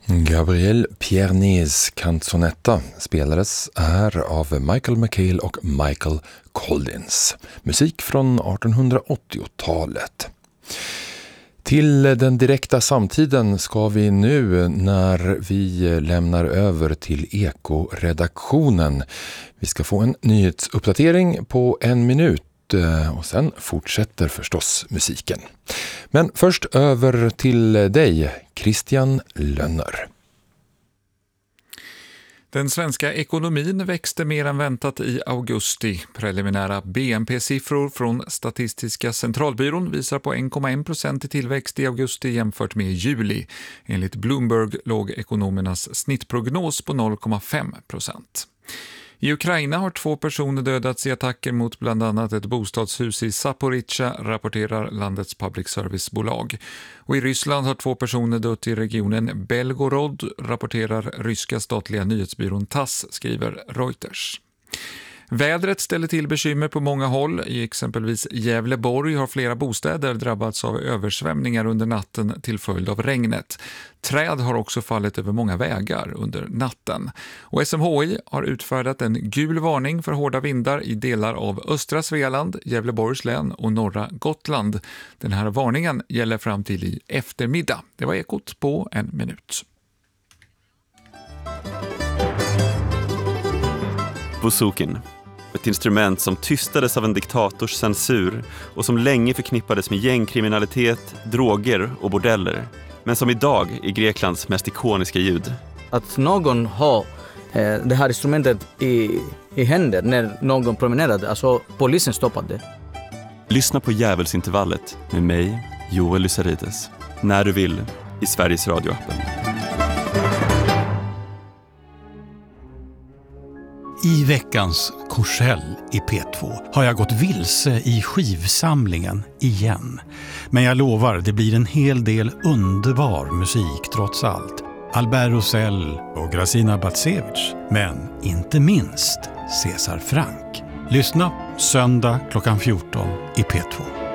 Gabriel Piernés canzonetta spelades här av Michael McHale och Michael Collins. Musik från 1880-talet. Till den direkta samtiden ska vi nu när vi lämnar över till Eko-redaktionen. Vi ska få en nyhetsuppdatering på 1 minut. Och sen fortsätter förstås musiken. Men först över till dig, Christian Lönner. Den svenska ekonomin växte mer än väntat i augusti. Preliminära BNP-siffror från Statistiska centralbyrån visar på 1,1% i tillväxt i augusti jämfört med juli. Enligt Bloomberg låg ekonomernas snittprognos på 0,5%. I Ukraina har 2 personer dödats i attacker mot bland annat ett bostadshus i Zaporizjzja, rapporterar landets public service-bolag. Och i Ryssland har 2 personer dött i regionen Belgorod, rapporterar ryska statliga nyhetsbyrån TASS, skriver Reuters. Vädret ställer till bekymmer på många håll. I exempelvis Gävleborg har flera bostäder drabbats av översvämningar under natten till följd av regnet. Träd har också fallit över många vägar under natten. Och SMHI har utfärdat en gul varning för hårda vindar i delar av östra Svealand, Gävleborgs län och norra Gotland. Den här varningen gäller fram till i eftermiddag. Det var Ekot på 1 minut. Bouzoukin. Ett instrument som tystades av en diktators censur och som länge förknippades med gängkriminalitet, droger och bordeller, men som idag är Greklands mest ikoniska ljud. Att någon har det här instrumentet i händer när någon promenerade, alltså polisen stoppade. Lyssna på Djävulsintervallet med mig, Joel Lysarides, när du vill i Sveriges radioappen. I veckans Korsell i P2 har jag gått vilse i skivsamlingen igen. Men jag lovar, det blir en hel del underbar musik trots allt. Albert Rosell och Gracina Batsevich, men inte minst Cesar Franck. Lyssna söndag klockan 14 i P2.